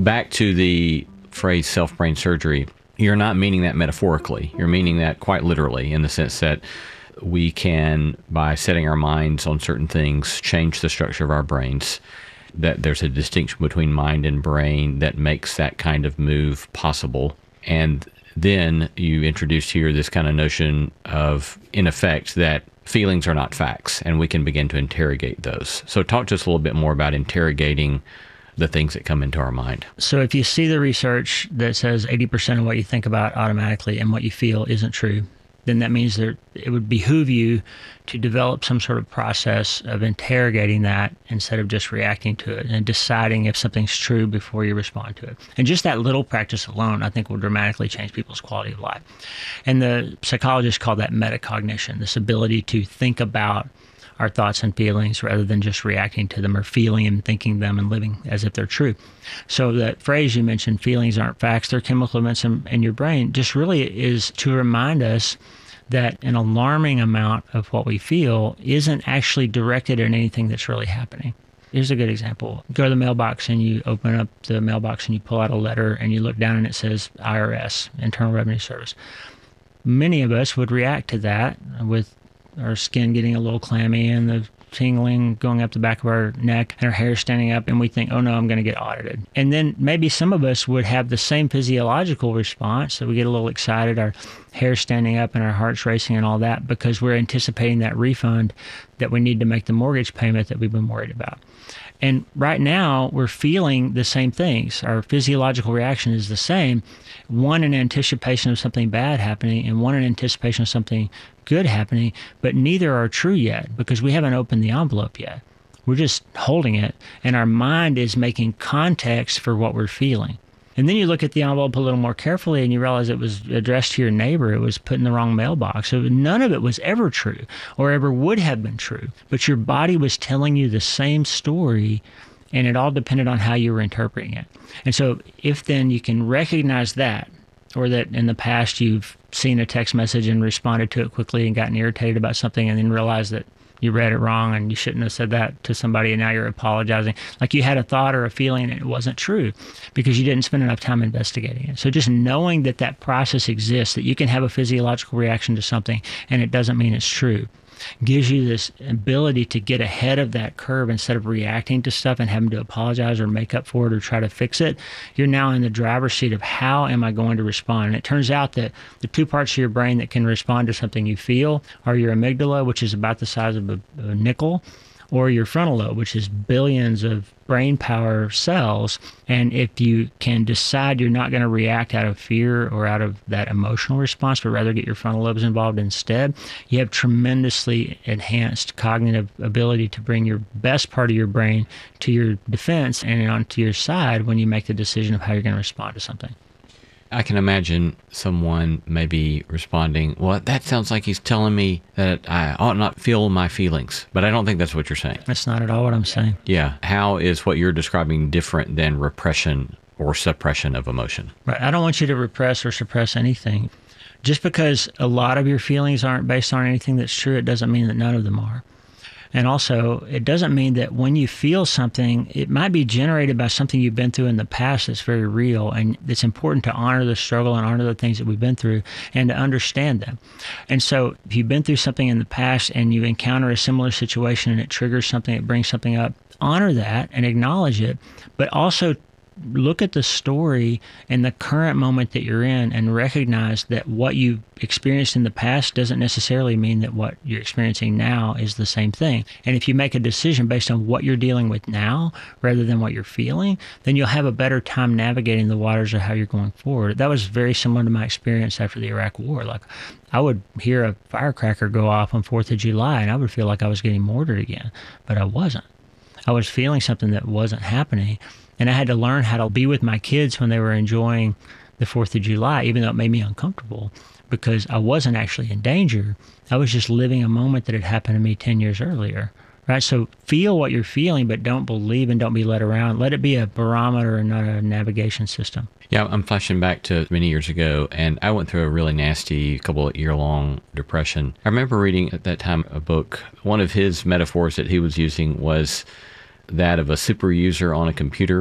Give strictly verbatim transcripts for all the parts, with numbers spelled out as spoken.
back to the phrase self-brain surgery, you're not meaning that metaphorically. You're meaning that quite literally, in the sense that we can, by setting our minds on certain things, change the structure of our brains, that there's a distinction between mind and brain that makes that kind of move possible. And then you introduced here this kind of notion of, in effect, that feelings are not facts, and we can begin to interrogate those. So talk to us a little bit more about interrogating the things that come into our mind. So if you see the research that says eighty percent of what you think about automatically and what you feel isn't true, then that means that it would behoove you to develop some sort of process of interrogating that instead of just reacting to it and deciding if something's true before you respond to it. And just that little practice alone, I think, will dramatically change people's quality of life. And the psychologists call that metacognition, this ability to think about our thoughts and feelings rather than just reacting to them or feeling and thinking them and living as if they're true. So that phrase you mentioned, feelings aren't facts, they're chemical events in, in your brain, just really is to remind us that an alarming amount of what we feel isn't actually directed at anything that's really happening. Here's a good example. Go to the mailbox and you open up the mailbox and you pull out a letter and you look down and it says I R S, Internal Revenue Service. Many of us would react to that with our skin getting a little clammy and the tingling going up the back of our neck and our hair standing up, and we think, oh no, I'm going to get audited. And then maybe some of us would have the same physiological response, so we get a little excited, our hair standing up and our heart's racing and all that, because we're anticipating that refund that we need to make the mortgage payment that we've been worried about. And right now, we're feeling the same things. Our physiological reaction is the same. One in anticipation of something bad happening and one in anticipation of something good happening, but neither are true yet because we haven't opened the envelope yet. We're just holding it, and our mind is making context for what we're feeling. And then you look at the envelope a little more carefully and you realize it was addressed to your neighbor. It was put in the wrong mailbox. So none of it was ever true or ever would have been true. But your body was telling you the same story, and it all depended on how you were interpreting it. And so if then you can recognize that, or that in the past you've seen a text message and responded to it quickly and gotten irritated about something and then realized that you read it wrong and you shouldn't have said that to somebody and now you're apologizing. Like you had a thought or a feeling and it wasn't true because you didn't spend enough time investigating it. So just knowing that that process exists, that you can have a physiological reaction to something and it doesn't mean it's true, gives you this ability to get ahead of that curve instead of reacting to stuff and having to apologize or make up for it or try to fix it. You're now in the driver's seat of how am I going to respond? And it turns out that the two parts of your brain that can respond to something you feel are your amygdala, which is about the size of a, a nickel, or your frontal lobe, which is billions of brain power cells. And if you can decide you're not going to react out of fear or out of that emotional response, but rather get your frontal lobes involved instead, you have tremendously enhanced cognitive ability to bring your best part of your brain to your defense and onto your side when you make the decision of how you're going to respond to something. I can imagine someone maybe responding, well, that sounds like he's telling me that I ought not feel my feelings, but I don't think that's what you're saying. That's not at all what I'm saying. Yeah. How is what you're describing different than repression or suppression of emotion? Right. I don't want you to repress or suppress anything. Just because a lot of your feelings aren't based on anything that's true, it doesn't mean that none of them are. And also, it doesn't mean that when you feel something, it might be generated by something you've been through in the past that's very real. And it's important to honor the struggle and honor the things that we've been through and to understand them. And so if you've been through something in the past and you encounter a similar situation and it triggers something, it brings something up, honor that and acknowledge it, but also look at the story and the current moment that you're in and recognize that what you experienced in the past doesn't necessarily mean that what you're experiencing now is the same thing. And if you make a decision based on what you're dealing with now rather than what you're feeling, then you'll have a better time navigating the waters of how you're going forward. That was very similar to my experience after the Iraq War. Like, I would hear a firecracker go off on fourth of July and I would feel like I was getting mortared again, but I wasn't. I was feeling something that wasn't happening. And I had to learn how to be with my kids when they were enjoying the fourth of July, even though it made me uncomfortable, because I wasn't actually in danger. I was just living a moment that had happened to me ten years earlier, right? So feel what you're feeling, but don't believe and don't be led around. Let it be a barometer and not a navigation system. Yeah, I'm flashing back to many years ago, and I went through a really nasty couple of year-long depression. I remember reading at that time a book. One of his metaphors that he was using was that of a super user on a computer.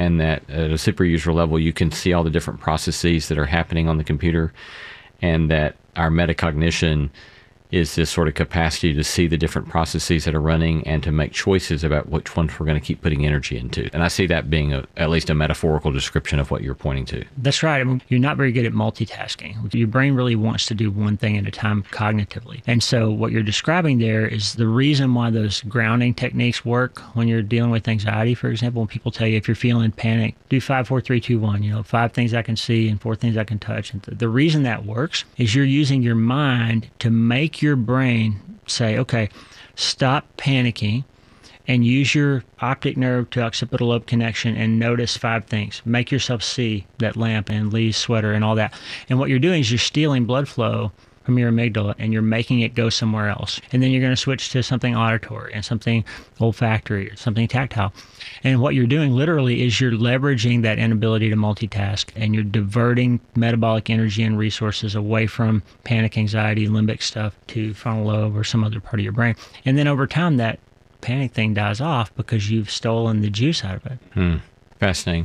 and that at a super user level, you can see all the different processes that are happening on the computer, and that our metacognition is this sort of capacity to see the different processes that are running and to make choices about which ones we're going to keep putting energy into. And I see that being a, at least a metaphorical description of what you're pointing to. That's right. I mean, you're not very good at multitasking. Your brain really wants to do one thing at a time cognitively. And so what you're describing there is the reason why those grounding techniques work when you're dealing with anxiety, for example. When people tell you if you're feeling panic, do five, four, three, two, one, you know, five things I can see and four things I can touch. And th- the reason that works is you're using your mind to make your brain say, okay, stop panicking and use your optic nerve to occipital lobe connection and notice five things. Make yourself see that lamp and Lee's sweater and all that. And what you're doing is you're stealing blood flow from your amygdala and you're making it go somewhere else. And then you're going to switch to something auditory and something olfactory or something tactile. And what you're doing literally is you're leveraging that inability to multitask, and you're diverting metabolic energy and resources away from panic, anxiety, limbic stuff to frontal lobe or some other part of your brain. And then over time, that panic thing dies off because you've stolen the juice out of it. Hmm. Fascinating.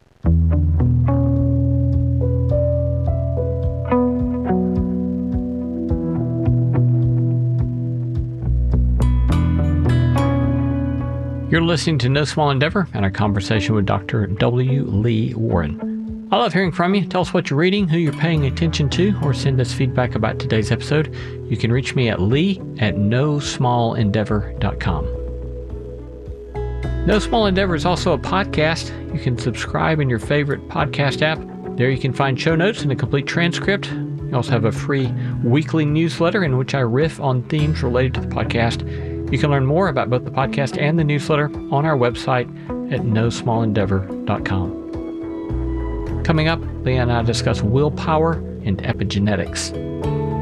You're listening to No Small Endeavor and our conversation with Doctor W. Lee Warren. I love hearing from you. Tell us what you're reading, who you're paying attention to, or send us feedback about today's episode. You can reach me at lee at no small endeavor dot com. No Small Endeavor is also a podcast. You can subscribe in your favorite podcast app. There you can find show notes and a complete transcript. You also have a free weekly newsletter in which I riff on themes related to the podcast. You can learn more about both the podcast and the newsletter on our website at no small endeavor dot com. Coming up, Leah and I discuss willpower and epigenetics.